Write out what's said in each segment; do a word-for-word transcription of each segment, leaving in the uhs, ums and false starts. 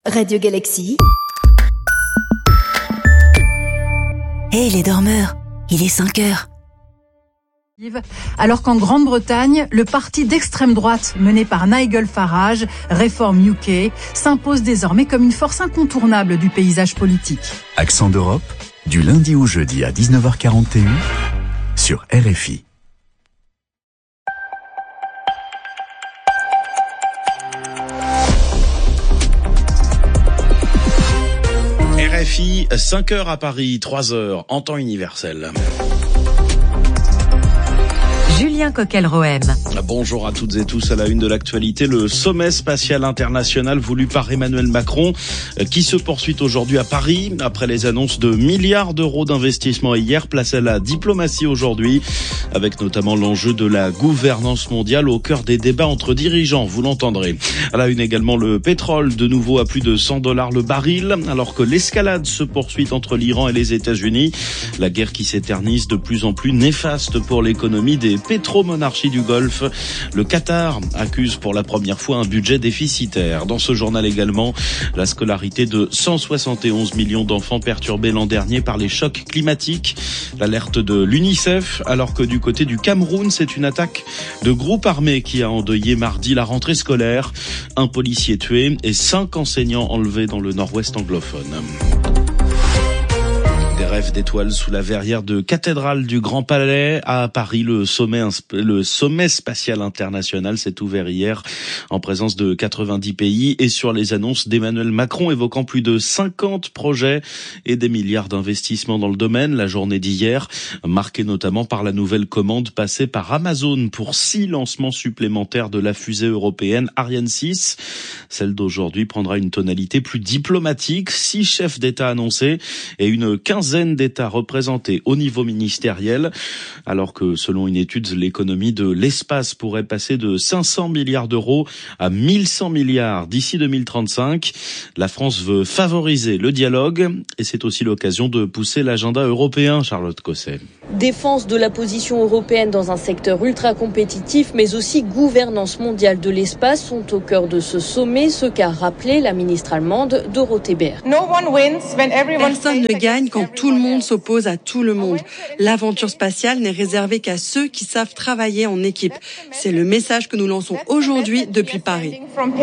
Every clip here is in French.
Radio Galaxy. Hé hey, les dormeurs, il est cinq heures. Alors qu'en Grande-Bretagne, le parti d'extrême droite mené par Nigel Farage, Reform U K, s'impose désormais comme une force incontournable du paysage politique. Accent d'Europe, du lundi au jeudi à dix-neuf heures quarante et un sur R F I. R F I, cinq heures à Paris, trois heures en temps universel. Julien Coquel-Rohem. Bonjour à toutes et tous. À la une de l'actualité, le sommet spatial international voulu par Emmanuel Macron qui se poursuit aujourd'hui à Paris après les annonces de milliards d'euros d'investissement hier. Place à la diplomatie aujourd'hui avec notamment l'enjeu de la gouvernance mondiale au cœur des débats entre dirigeants, vous l'entendrez. À la une également le pétrole, de nouveau à plus de cent dollars le baril alors que l'escalade se poursuit entre l'Iran et les États-Unis. La guerre qui s'éternise de plus en plus néfaste pour l'économie des pétromonarchies du Golfe. Le Qatar accuse pour la première fois un budget déficitaire. Dans ce journal également, la scolarité de cent soixante et onze millions d'enfants perturbés l'an dernier par les chocs climatiques. L'alerte de l'UNICEF, alors que du côté du Cameroun, c'est une attaque de groupes armés qui a endeuillé mardi la rentrée scolaire. Un policier tué et cinq enseignants enlevés dans le nord-ouest anglophone. Des rêves d'étoiles sous la verrière de cathédrale du Grand Palais à Paris. Le sommet, le sommet spatial international s'est ouvert hier en présence de quatre-vingt-dix pays et sur les annonces d'Emmanuel Macron évoquant plus de cinquante projets et des milliards d'investissements dans le domaine. La journée d'hier, marquée notamment par la nouvelle commande passée par Amazon pour six lancements supplémentaires de la fusée européenne Ariane six. Celle d'aujourd'hui prendra une tonalité plus diplomatique. Six chefs d'État annoncés et une quinzaine d'États représentés au niveau ministériel, alors que selon une étude, l'économie de l'espace pourrait passer de cinq cents milliards d'euros à mille cent milliards d'ici deux mille trente-cinq. La France veut favoriser le dialogue et c'est aussi l'occasion de pousser l'agenda européen. Charlotte Cosset. Défense de la position européenne dans un secteur ultra compétitif, mais aussi gouvernance mondiale de l'espace sont au cœur de ce sommet, ce qu'a rappelé la ministre allemande Dorothee Bär. Personne ne gagne quand tout le monde s'oppose à tout le monde. L'aventure spatiale n'est réservée qu'à ceux qui savent travailler en équipe. C'est le message que nous lançons aujourd'hui depuis Paris.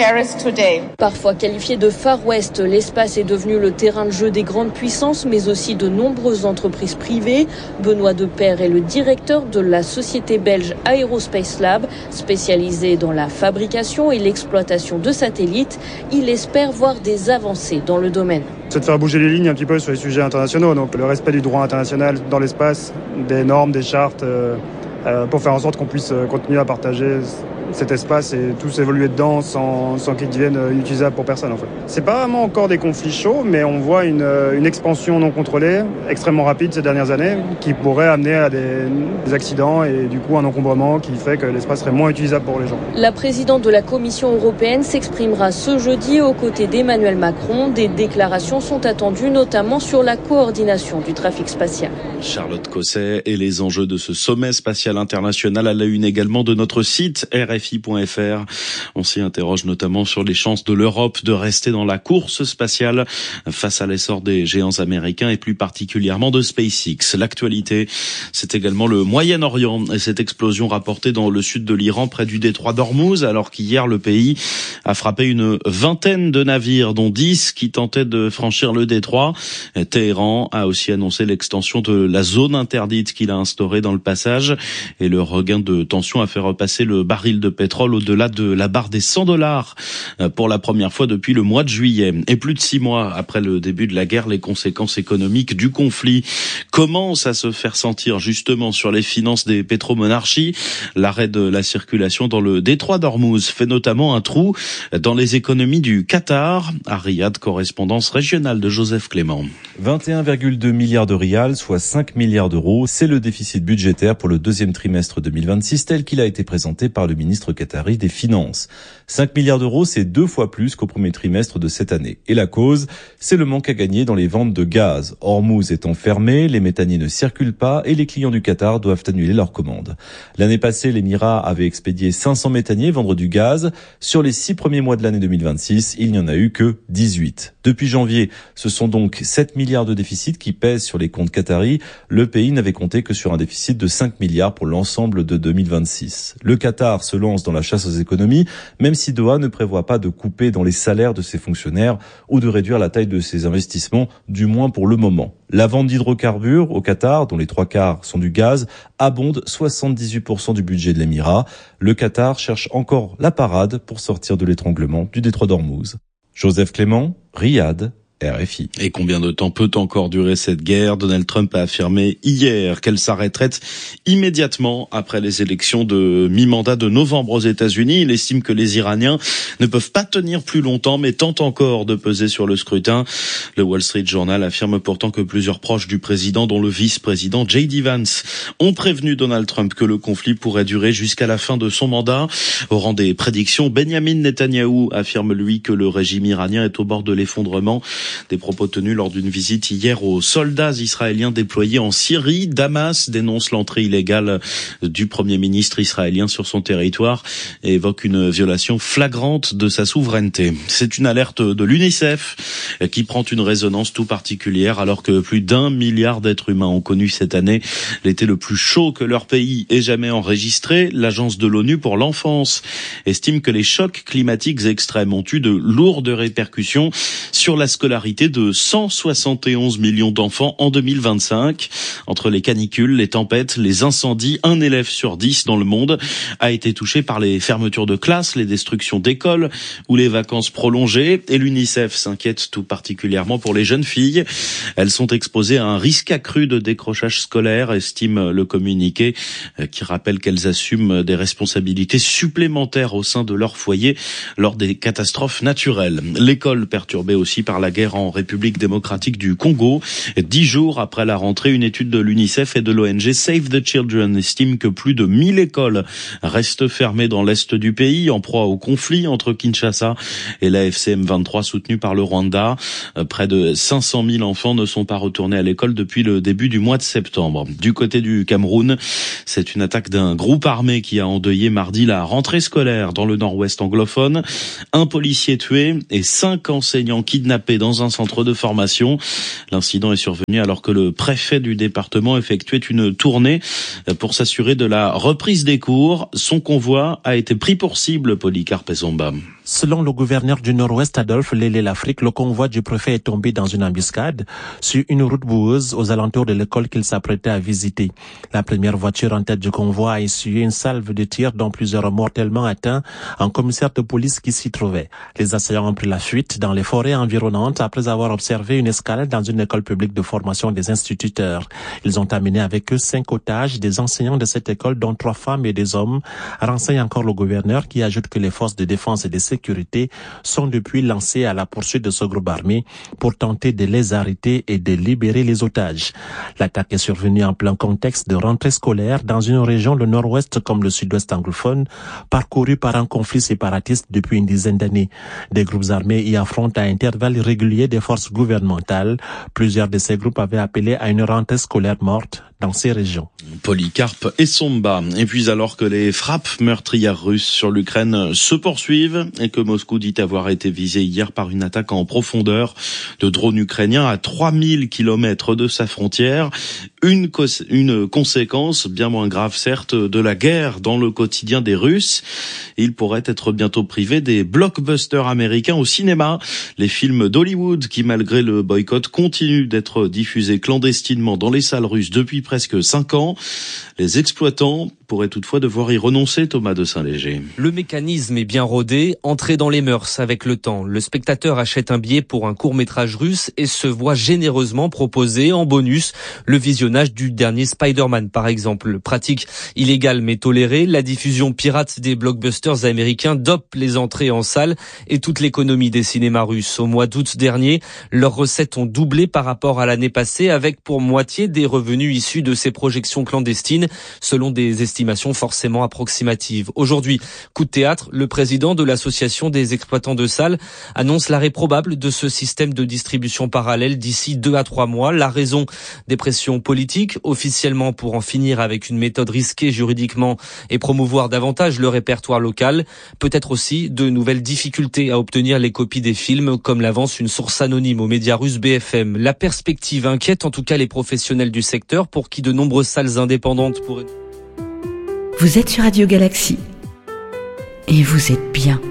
Parfois qualifié de Far West, l'espace est devenu le terrain de jeu des grandes puissances, mais aussi de nombreuses entreprises privées. Benoît Depaire est le directeur de la société belge Aerospace Lab, spécialisée dans la fabrication et l'exploitation de satellites. Il espère voir des avancées dans le domaine. C'est de faire bouger les lignes un petit peu sur les sujets internationaux, donc le respect du droit international dans l'espace, des normes, des chartes, euh, euh, pour faire en sorte qu'on puisse continuer à partager cet espace et tous évoluer dedans sans, sans qu'il devienne inutilisable pour personne en fait. C'est pas vraiment encore des conflits chauds, mais on voit une, une expansion non contrôlée, extrêmement rapide ces dernières années, qui pourrait amener à des, des accidents et du coup un encombrement qui fait que l'espace serait moins utilisable pour les gens. La présidente de la Commission européenne s'exprimera ce jeudi aux côtés d'Emmanuel Macron. Des déclarations sont attendues notamment sur la coordination du trafic spatial. Charlotte Cosset et les enjeux de ce sommet spatial international à la une également de notre site R F I point F R. On s'y interroge notamment sur les chances de l'Europe de rester dans la course spatiale face à l'essor des géants américains et plus particulièrement de SpaceX. L'actualité, c'est également le Moyen-Orient et cette explosion rapportée dans le sud de l'Iran près du détroit d'Ormuz, alors qu'hier le pays a frappé une vingtaine de navires, dont dix qui tentaient de franchir le détroit. Téhéran a aussi annoncé l'extension de la zone interdite qu'il a instaurée dans le passage et le regain de tension a fait repasser le baril de pétrole au-delà de la barre des cent dollars pour la première fois depuis le mois de juillet. Et plus de six mois après le début de la guerre, les conséquences économiques du conflit commencent à se faire sentir justement sur les finances des pétromonarchies. L'arrêt de la circulation dans le détroit d'Ormuz fait notamment un trou dans les économies du Qatar. À Riyad, correspondance régionale de Joseph Clément. vingt et un virgule deux milliards de rials, soit cinq milliards d'euros. C'est le déficit budgétaire pour le deuxième trimestre deux mille vingt-six tel qu'il a été présenté par le ministre ministre qatari des Finances. cinq milliards d'euros, c'est deux fois plus qu'au premier trimestre de cette année. Et la cause, c'est le manque à gagner dans les ventes de gaz. Hormuz étant fermé, les méthaniers ne circulent pas et les clients du Qatar doivent annuler leurs commandes. L'année passée, l'Émirat avait expédié cinq cents méthaniers vendre du gaz. Sur les six premiers mois de l'année deux mille vingt-six, il n'y en a eu que dix-huit. Depuis janvier, ce sont donc sept milliards de déficit qui pèsent sur les comptes qataris. Le pays n'avait compté que sur un déficit de cinq milliards pour l'ensemble de deux mille vingt-six. Le Qatar se lance dans la chasse aux économies, même si Doha ne prévoit pas de couper dans les salaires de ses fonctionnaires ou de réduire la taille de ses investissements, du moins pour le moment. La vente d'hydrocarbures au Qatar, dont les trois quarts sont du gaz, abonde soixante-dix-huit pour cent du budget de l'Émirat. Le Qatar cherche encore la parade pour sortir de l'étranglement du détroit d'Ormuz. Joseph Clément, Riyad, R F I. Et combien de temps peut encore durer cette guerre ? Donald Trump a affirmé hier qu'elle s'arrêterait immédiatement après les élections de mi-mandat de novembre aux États-Unis. Il estime que les Iraniens ne peuvent pas tenir plus longtemps, mais tentent encore de peser sur le scrutin. Le Wall Street Journal affirme pourtant que plusieurs proches du président, dont le vice-président J D Vance, ont prévenu Donald Trump que le conflit pourrait durer jusqu'à la fin de son mandat. Au rang des prédictions, Benjamin Netanyahou affirme lui que le régime iranien est au bord de l'effondrement. Des propos tenus lors d'une visite hier aux soldats israéliens déployés en Syrie. Damas dénonce l'entrée illégale du Premier ministre israélien sur son territoire et évoque une violation flagrante de sa souveraineté. C'est une alerte de l'UNICEF qui prend une résonance tout particulière alors que plus d'un milliard d'êtres humains ont connu cette année l'été le plus chaud que leur pays ait jamais enregistré. L'agence de l'ONU pour l'enfance estime que les chocs climatiques extrêmes ont eu de lourdes répercussions sur la scolarité de cent soixante et onze millions d'enfants en deux mille vingt-cinq. Entre les canicules, les tempêtes, les incendies, un élève sur dix dans le monde a été touché par les fermetures de classes, les destructions d'écoles ou les vacances prolongées. Et l'UNICEF s'inquiète tout particulièrement pour les jeunes filles. Elles sont exposées à un risque accru de décrochage scolaire, estime le communiqué, qui rappelle qu'elles assument des responsabilités supplémentaires au sein de leur foyer lors des catastrophes naturelles. L'école perturbée aussi par la guerre en République démocratique du Congo. Dix jours après la rentrée, une étude de l'UNICEF et de l'O N G Save the Children estime que plus de mille écoles restent fermées dans l'est du pays, en proie au conflit entre Kinshasa et la F C M vingt-trois soutenue par le Rwanda. Près de cinq cent mille enfants ne sont pas retournés à l'école depuis le début du mois de septembre. Du côté du Cameroun, c'est une attaque d'un groupe armé qui a endeuillé mardi la rentrée scolaire dans le nord-ouest anglophone. Un policier tué et cinq enseignants kidnappés dans un centre de formation. L'incident est survenu alors que le préfet du département effectuait une tournée pour s'assurer de la reprise des cours. Son convoi a été pris pour cible, Polycarpe Zomba. Selon le gouverneur du Nord-Ouest, Adolphe Lélé-Lafrique, le convoi du préfet est tombé dans une embuscade sur une route boueuse aux alentours de l'école qu'il s'apprêtait à visiter. La première voiture en tête du convoi a essuyé une salve de tirs dont plusieurs mortellement atteints, un commissaire de police qui s'y trouvait. Les assaillants ont pris la fuite dans les forêts environnantes après avoir observé une escalade dans une école publique de formation des instituteurs. Ils ont amené avec eux cinq otages, des enseignants de cette école, dont trois femmes et des hommes, renseigne encore le gouverneur qui ajoute que les forces de défense et de sécurité sont depuis lancées à la poursuite de ce groupe armé pour tenter de les arrêter et de libérer les otages. L'attaque est survenue en plein contexte de rentrée scolaire dans une région, le nord-ouest comme le sud-ouest anglophone, parcourue par un conflit séparatiste depuis une dizaine d'années. Des groupes armés y affrontent à intervalles réguliers des forces gouvernementales. Plusieurs de ces groupes avaient appelé à une rentrée scolaire morte dans ces régions. Polycarpe et Somba. Et puis alors que les frappes meurtrières russes sur l'Ukraine se poursuivent et que Moscou dit avoir été visé hier par une attaque en profondeur de drones ukrainiens à trois mille kilomètres de sa frontière, une, cons- une conséquence bien moins grave certes de la guerre dans le quotidien des Russes. Il pourrait être bientôt privé des blockbusters américains au cinéma. Les films d'Hollywood qui, malgré le boycott, continuent d'être diffusés clandestinement dans les salles russes depuis presque cinq ans. Les exploitants pourraient toutefois devoir y renoncer, Thomas de Saint-Léger. Le mécanisme est bien rodé, entré dans les mœurs avec le temps. Le spectateur achète un billet pour un court-métrage russe et se voit généreusement proposer en bonus le visionnage du dernier Spider-Man, par exemple. Pratique illégale mais tolérée, la diffusion pirate des blockbusters américains dope les entrées en salle et toute l'économie des cinémas russes. Au mois d'août dernier, leurs recettes ont doublé par rapport à l'année passée, avec pour moitié des revenus issus de ces projections clandestines, selon des estimations estimation forcément approximative. Aujourd'hui, coup de théâtre, le président de l'association des exploitants de salles annonce l'arrêt probable de ce système de distribution parallèle d'ici deux à trois mois. La raison, des pressions politiques, officiellement pour en finir avec une méthode risquée juridiquement et promouvoir davantage le répertoire local. Peut-être aussi de nouvelles difficultés à obtenir les copies des films, comme l'avance une source anonyme aux médias russes B F M. La perspective inquiète en tout cas les professionnels du secteur pour qui de nombreuses salles indépendantes pourraient... Vous êtes sur Radio Galaxy et vous êtes bien.